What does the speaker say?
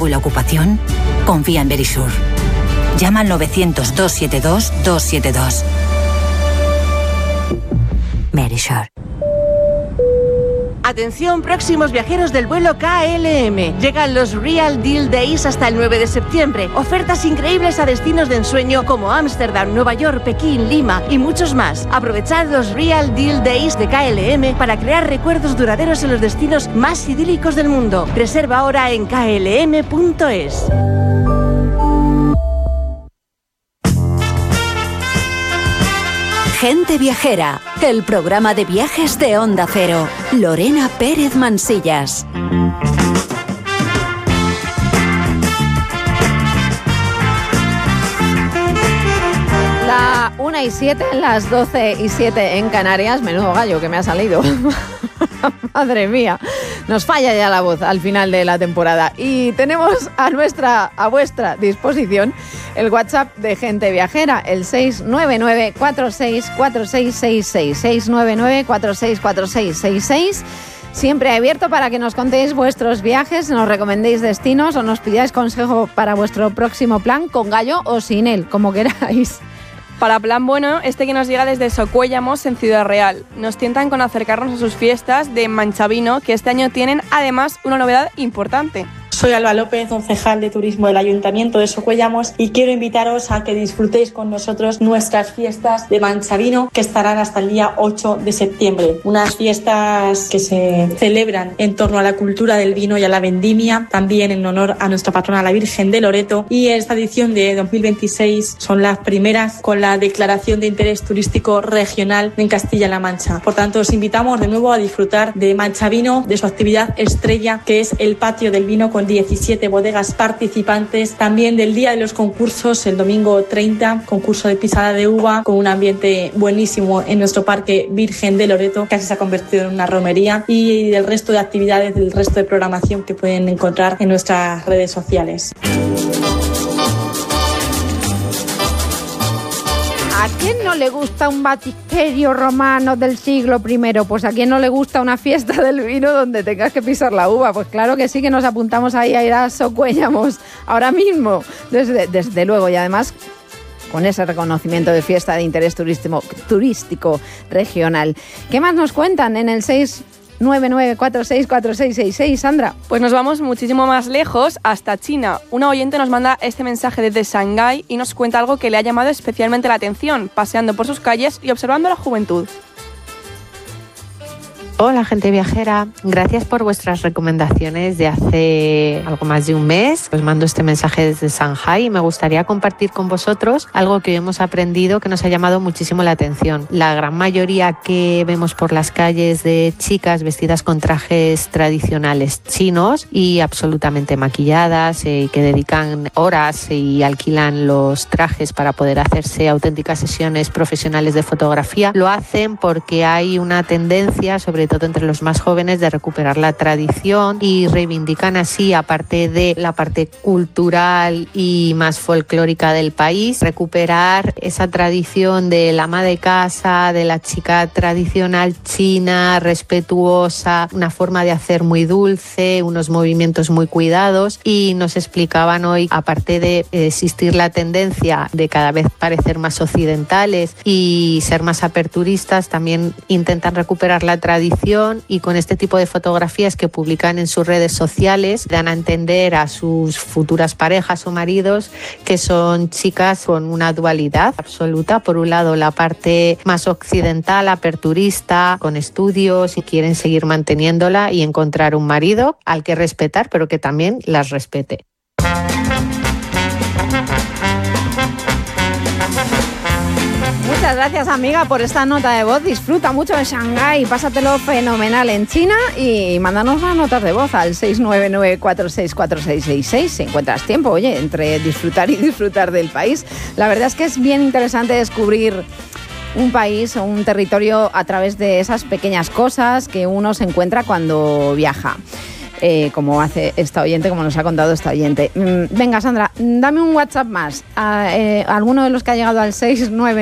la ocupación? Confía en Verisur. Llama al 900-272-272. Verisur. Atención, próximos viajeros del vuelo KLM. Llegan los Real Deal Days hasta el 9 de septiembre. Ofertas increíbles a destinos de ensueño como Ámsterdam, Nueva York, Pekín, Lima y muchos más. Aprovechad los Real Deal Days de KLM para crear recuerdos duraderos en los destinos más idílicos del mundo. Reserva ahora en klm.es. Gente Viajera, el programa de viajes de Onda Cero. Lorena Pérez Mansillas. La 1:07, las 12:07 en Canarias. Menudo gallo que me ha salido. Madre mía, nos falla ya la voz al final de la temporada. Y tenemos a vuestra disposición el WhatsApp de Gente Viajera, el 699-464666, 699-464666. Siempre abierto para que nos contéis vuestros viajes, nos recomendéis destinos o nos pidáis consejo para vuestro próximo plan, con gallo o sin él, como queráis. Para plan bueno, este que nos llega desde Socuéllamos, en Ciudad Real. Nos tientan con acercarnos a sus fiestas de Manchavino, que este año tienen además una novedad importante. Soy Alba López, concejal de Turismo del Ayuntamiento de Socuéllamos, y quiero invitaros a que disfrutéis con nosotros nuestras fiestas de Manchavino, que estarán hasta el día 8 de septiembre. Unas fiestas que se celebran en torno a la cultura del vino y a la vendimia, también en honor a nuestra patrona, la Virgen de Loreto. Y esta edición de 2026 son las primeras con la declaración de interés turístico regional en Castilla-La Mancha. Por tanto, os invitamos de nuevo a disfrutar de Manchavino, de su actividad estrella, que es el Patio del Vino, con 17 bodegas participantes. También del día de los concursos, el domingo 30, concurso de pisada de uva, con un ambiente buenísimo en nuestro parque Virgen de Loreto, casi se ha convertido en una romería, y del resto de actividades, del resto de programación que pueden encontrar en nuestras redes sociales. ¿A quién no le gusta un batisterio romano del siglo I? Pues a quién no le gusta una fiesta del vino donde tengas que pisar la uva. Pues claro que sí, que nos apuntamos ahí a ir a Socuéllamos ahora mismo, desde luego, y además con ese reconocimiento de fiesta de interés turístico regional. ¿Qué más nos cuentan en el 699464666, Sandra? Pues nos vamos muchísimo más lejos, hasta China. Una oyente nos manda este mensaje desde Shanghái y nos cuenta algo que le ha llamado especialmente la atención, paseando por sus calles y observando a la juventud. Hola, gente viajera. Gracias por vuestras recomendaciones de hace algo más de un mes. Os mando este mensaje desde Shanghái y me gustaría compartir con vosotros algo que hemos aprendido que nos ha llamado muchísimo la atención. La gran mayoría que vemos por las calles de chicas vestidas con trajes tradicionales chinos y absolutamente maquilladas, que dedican horas y alquilan los trajes para poder hacerse auténticas sesiones profesionales de fotografía, lo hacen porque hay una tendencia, sobre todo entre los más jóvenes, de recuperar la tradición, y reivindican así, aparte de la parte cultural y más folclórica del país, recuperar esa tradición del ama de casa, de la chica tradicional china, respetuosa, una forma de hacer muy dulce, unos movimientos muy cuidados. Y nos explicaban hoy, aparte de existir la tendencia de cada vez parecer más occidentales y ser más aperturistas, también intentan recuperar la tradición, y con este tipo de fotografías que publican en sus redes sociales dan a entender a sus futuras parejas o maridos que son chicas con una dualidad absoluta. Por un lado, la parte más occidental, aperturista, con estudios, y quieren seguir manteniéndola y encontrar un marido al que respetar, pero que también las respete. Muchas gracias, amiga, por esta nota de voz. Disfruta mucho de Shanghái, pásatelo fenomenal en China y mándanos las notas de voz al 699464666 si encuentras tiempo, oye, entre disfrutar y disfrutar del país. La verdad es que es bien interesante descubrir un país o un territorio a través de esas pequeñas cosas que uno se encuentra cuando viaja. Como hace esta oyente, como nos ha contado esta oyente. Venga, Sandra, dame un WhatsApp más. Alguno de los que ha llegado al 699